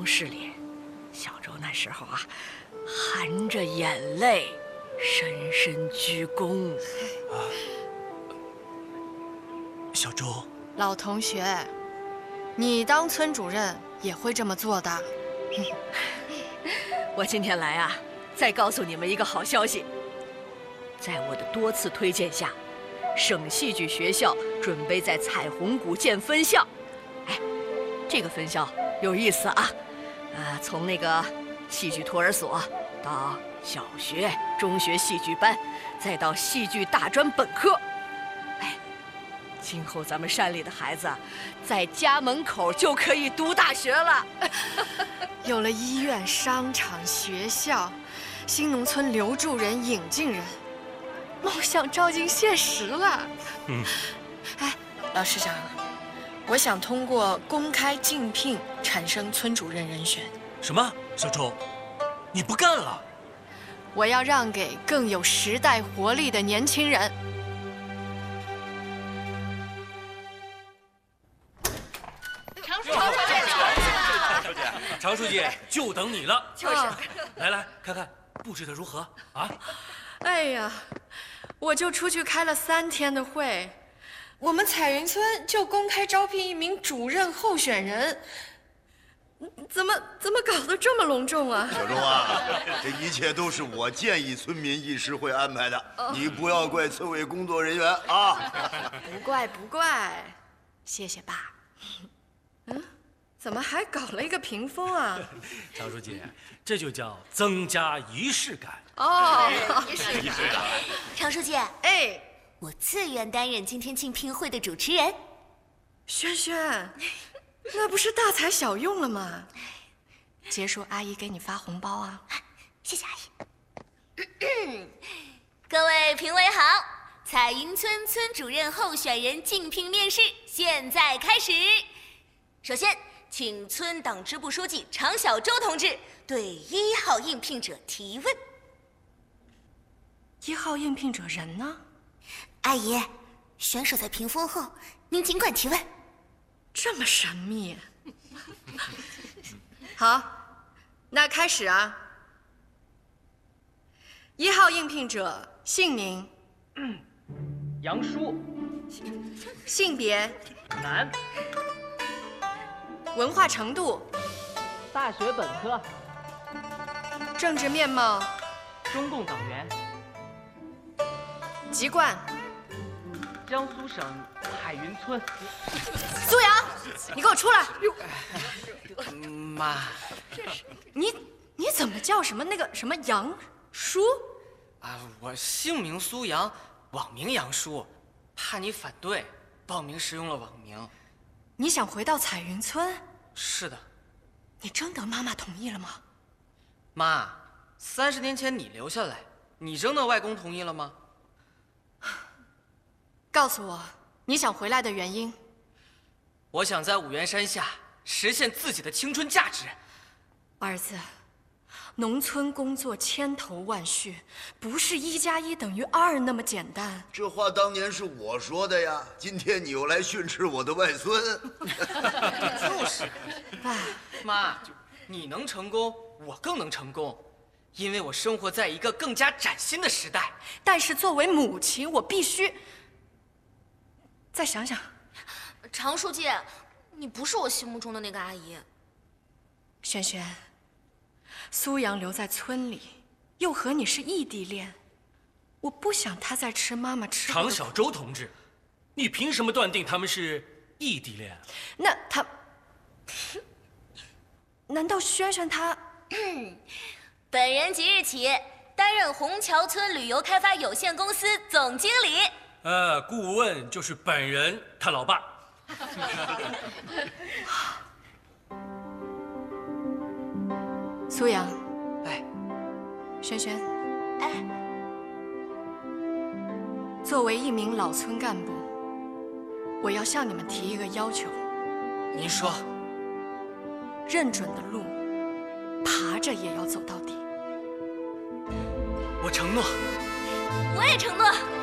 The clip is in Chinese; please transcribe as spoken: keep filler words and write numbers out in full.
室里，小周那时候啊，含着眼泪，深深鞠躬。啊， 小周， 老同学，你当村主任也会这么做的。 我今天来啊，再告诉你们一个好消息，在我的多次推荐下，省戏剧学校准备在彩虹谷建分校。哎，这个分校有意思啊，呃，从那个戏剧托儿所到小学、中学戏剧班，再到戏剧大专本科。哎，今后咱们山里的孩子，在家门口就可以读大学了。 有了医院、商场、学校，新农村留住人、引进人，梦想照进现实了。 嗯， 哎，老师长，我想通过公开竞聘产生村主任人选。 什么？小周，你不干了？ 我要让给更有时代活力的年轻人。 常书记， 常书记，就等你了。 就是。 来来，看看布置的如何啊？ 哎呀，我就出去开了三天的会，我们彩云村就公开招聘一名主任候选人，怎么怎么搞得这么隆重啊？ 小周啊，这一切都是我建议村民议事会安排的，你不要怪村委工作人员啊。 不怪不怪，谢谢爸。嗯，怎么还搞了一个屏风啊？ 常书记，这就叫增加仪式感。 哦， 仪式感。 常书记， 哎， 我自愿担任今天竞聘会的主持人。 轩轩，那不是大材小用了吗？结束阿姨给你发红包啊。 谢谢阿姨。各位评委好，彩云村村主任候选人竞聘面试现在开始。首先，请村党支部书记常小周同志对一号应聘者提问。 一号应聘者人呢？ 阿姨，选手在屏风后，您尽管提问。 这么神秘。好，那开始啊。一号应聘者姓名： 嗯，杨叔， 性别： 男， 文化程度： 大学本科， 政治面貌： 中共党员， 籍贯： 江苏省海云村。 苏阳，你给我出来！ 妈， 你你怎么叫什么那个什么杨叔？ 啊，我姓名苏阳，网名杨叔，怕你反对，报名时用了网名。 你想回到彩云村？ 是的。 你征得妈妈同意了吗？ 妈，三十年前你留下来，你征得外公同意了吗？ 告诉我，你想回来的原因。 我想在五原山下实现自己的青春价值。 儿子，农村工作千头万绪，不是一加一等于二那么简单。 这话当年是我说的呀，今天你又来训斥我的外孙。 就是， 爸， 妈，你能成功，我更能成功，因为我生活在一个更加崭新的时代。 但是作为母亲，我必须再想想。 常书记，你不是我心目中的那个阿姨。 轩轩，苏阳留在村里，又和你是异地恋，我不想他再吃妈妈吃过的苦。 常小周同志，你凭什么断定他们是异地恋？ 那他，难道轩轩他？ 本人即日起担任虹桥村旅游开发有限公司总经理。 呃，顾问就是本人他老爸。 苏阳， 哎， 轩轩， 哎， 作为一名老村干部，我要向你们提一个要求： 您说。 认准的路，爬着也要走到底。 我承诺。 我也承诺。